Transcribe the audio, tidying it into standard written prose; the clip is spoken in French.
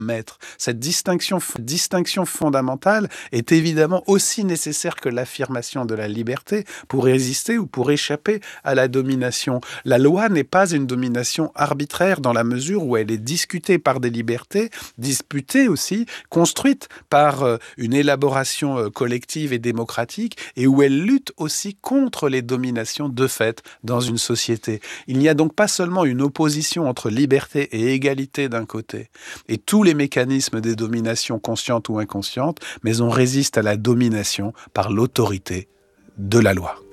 maître. Cette distinction fondamentale est évidemment aussi nécessaire que l'affirmation de la liberté pour résister ou pour échapper à la domination. La loi n'est pas une domination arbitraire dans la mesure où elle est discutée par des libertés, disputée aussi, construite par une élaboration collective et démocratique et où elle lutte aussi contre les dominations de fait dans une société. Il n'y a donc pas seulement une opposition entre liberté et égalité d'un côté et tous les mécanismes des dominations conscientes ou inconscientes, mais on résiste à la domination par l'autorité de la loi.